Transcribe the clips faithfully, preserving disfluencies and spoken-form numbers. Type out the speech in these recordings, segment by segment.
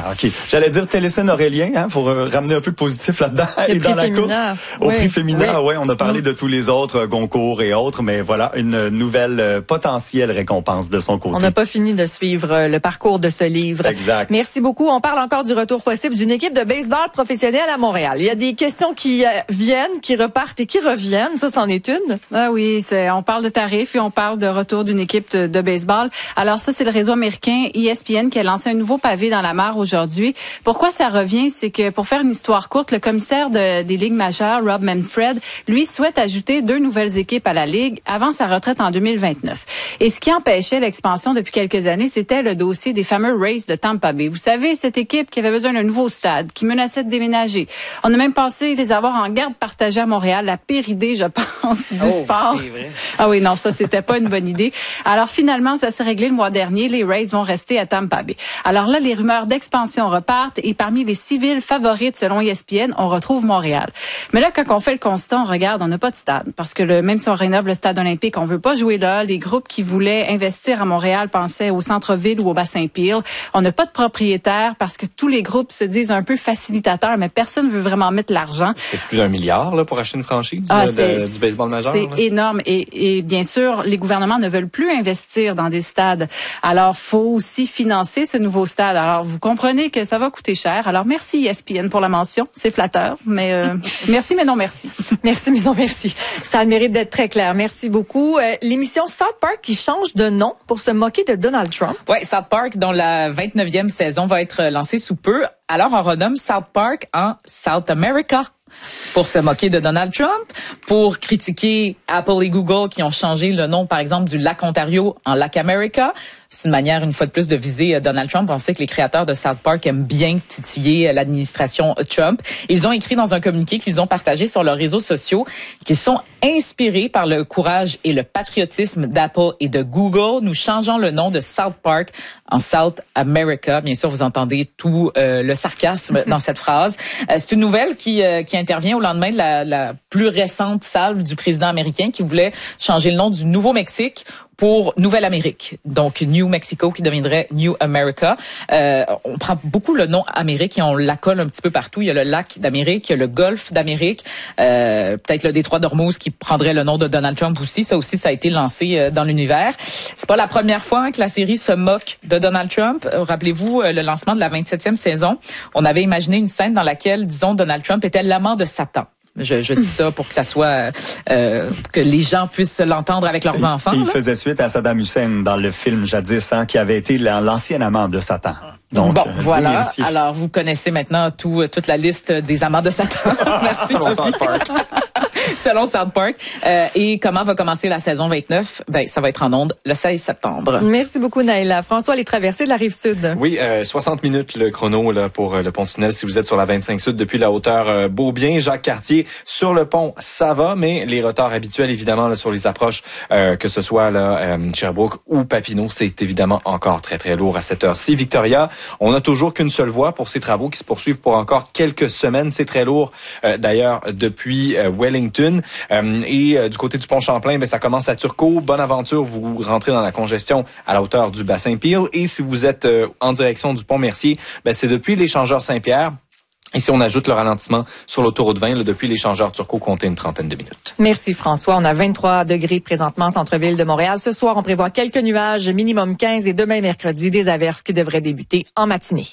Ah, OK. J'allais dire Télécine Aurélien, hein, pour euh, ramener un peu de positif là-dedans Le et dans la féminin. course. Au oui. prix féminin, oui, ouais, on a parlé mmh. de tous les autres, euh, Goncourt et autres, mais voilà, une nouvelle euh, potentielle récompense de son côté. On n'a pas fini de suivre euh, le parcours de ce livre. Exact. Merci beaucoup. On parle encore du retour possible d'une équipe de baseball professionnelle à Montréal. Il y a des questions qui euh, viennent, qui repartent et qui reviennent. Ça, c'en est une. Ah oui, c'est, on parle de tarifs et on parle de retour d'une équipe de, de baseball. Alors ça, c'est le réseau américain E S P N qui a lancé un nouveau pavé dans la mare aujourd'hui. Pourquoi ça revient? C'est que, pour faire une histoire courte, le commissaire de, des ligues majeures, Rob Manfred, lui souhaite ajouter deux nouvelles équipes à la ligue avant sa retraite en deux mille vingt-neuf. Et ce qui empêchait l'expansion depuis quelques années, c'était le dossier des fameux Rays de Tampa Bay. Vous savez, cette équipe qui avait besoin d'un nouveau stade, qui menaçait de déménager. On a même pensé les avoir en garde partagée à Montréal, la pire idée, je pense, du oh, sport. C'est vrai. Ah oui, non, ça, c'était pas une bonne idée. Alors, finalement, ça s'est réglé le mois dernier. Les Rays vont rester à Tampa Bay. Alors là, les rumeurs d'expansion repartent et parmi les six villes favorites, selon E S P N, on retrouve Montréal. Mais là, quand on fait le constat, on regarde, on n'a pas de stade. Parce que le, même si on rénove le stade olympique, on veut pas jouer là. Les groupes qui voulaient investir à Montréal pensaient au centre-ville ou au bassin Peel. On n'a pas de propriétaire parce que tous les groupes se disent un peu facilitateurs, mais personne veut vraiment mettre l'argent. C'est plus d'un milliard là, pour acheter une franchise ah, de, du baseball majeur. C'est là. énorme. Et, et bien sûr, les gouvernements ne veulent plus investir dans des stades. Alors, faut aussi financer ce nouveau stade. Alors, vous comprenez que ça va coûter cher. Alors, merci E S P N pour la mention. C'est flatteur, mais euh, merci, mais non merci. Merci, mais non merci. Ça a le mérite d'être très clair. Merci beaucoup. Euh, l'émission South Park qui change de nom pour se moquer de Donald Trump. Oui, South Park, dont la vingt-neuvième saison va être lancée sous peu. Alors, on renomme South Park en South America pour se moquer de Donald Trump, pour critiquer Apple et Google qui ont changé le nom, par exemple, du lac Ontario en lac America. C'est une manière, une fois de plus, de viser Donald Trump. On sait que les créateurs de South Park aiment bien titiller l'administration Trump. Ils ont écrit dans un communiqué qu'ils ont partagé sur leurs réseaux sociaux qu'ils sont inspirés par le courage et le patriotisme d'Apple et de Google. Nous changeons le nom de South Park en South America. Bien sûr, vous entendez tout euh, le sarcasme dans cette phrase. Euh, c'est une nouvelle qui, euh, qui intervient au lendemain de la, la plus récente salve du président américain qui voulait changer le nom du Nouveau-Mexique pour Nouvelle-Amérique, donc New Mexico qui deviendrait New America. Euh, on prend beaucoup le nom Amérique et on l'accole un petit peu partout. Il y a le lac d'Amérique, il y a le golfe d'Amérique, euh, peut-être le détroit d'Ormuz qui prendrait le nom de Donald Trump aussi. Ça aussi, ça a été lancé euh, dans l'univers. C'est pas la première fois hein, que la série se moque de Donald Trump. Euh, rappelez-vous euh, le lancement de la vingt-septième saison. On avait imaginé une scène dans laquelle, disons, Donald Trump était l'amant de Satan. Je, je dis ça pour que ça soit euh, que les gens puissent l'entendre avec leurs enfants. Il faisait suite à Saddam Hussein dans le film jadis, hein, qui avait été l'ancien amant de Satan. Donc, bon, euh, voilà. Alors, vous connaissez maintenant tout, toute la liste des amants de Satan. Merci. Selon South Park. Selon South Park. Euh, et comment va commencer la saison vingt-neuf? Ben, ça va être en ondes le seize septembre. Merci beaucoup, Naïla. François, les traversées de la Rive-Sud. Oui, euh, soixante minutes le chrono là pour euh, le pont-tunnel si vous êtes sur la vingt-cinq Sud depuis la hauteur euh, Beaubien. Jacques Cartier sur le pont, ça va, mais les retards habituels évidemment là, sur les approches, euh, que ce soit là euh, Sherbrooke ou Papineau, c'est évidemment encore très très lourd à cette heure-ci. Victoria, on n'a toujours qu'une seule voie pour ces travaux qui se poursuivent pour encore quelques semaines. C'est très lourd euh, d'ailleurs depuis euh, Wellington. Euh, et euh, du côté du pont Champlain, ben, ça commence à Turcot. Bonaventure, vous rentrez dans la congestion à la hauteur du bassin Peel. Et si vous êtes euh, en direction du pont Mercier, ben, c'est depuis l'échangeur Saint-Pierre. Et si on ajoute le ralentissement sur l'autoroute vingt, là, depuis l'échangeur Turcot, comptez une trentaine de minutes. Merci François. On a vingt-trois degrés présentement en centre-ville de Montréal. Ce soir, on prévoit quelques nuages, minimum quinze, et demain mercredi, des averses qui devraient débuter en matinée.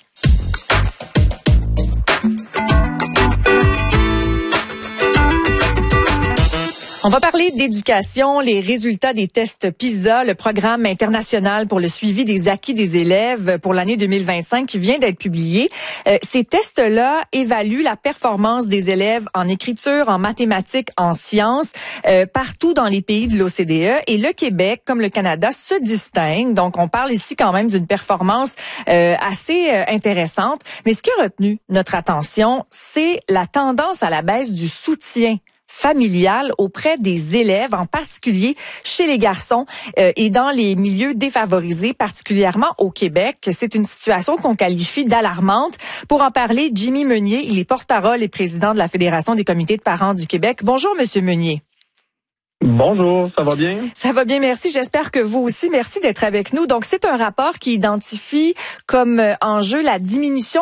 On va parler d'éducation, les résultats des tests PISA, le programme international pour le suivi des acquis des élèves pour l'année deux mille vingt-cinq qui vient d'être publié. Euh, ces tests-là évaluent la performance des élèves en écriture, en mathématiques, en sciences, euh, partout dans les pays de l'O C D E. Et le Québec, comme le Canada, se distingue. Donc, on parle ici quand même d'une performance euh, assez euh, intéressante. Mais ce qui a retenu notre attention, c'est la tendance à la baisse du soutien familiale auprès des élèves, en particulier chez les garçons euh, et dans les milieux défavorisés, particulièrement au Québec. C'est une situation qu'on qualifie d'alarmante. Pour en parler, Jimmy Meunier, il est porte-parole et président de la Fédération des comités de parents du Québec. Bonjour, Monsieur Meunier. Bonjour, ça va bien? Ça va bien, merci. J'espère que vous aussi. Merci d'être avec nous. Donc, c'est un rapport qui identifie comme enjeu la diminution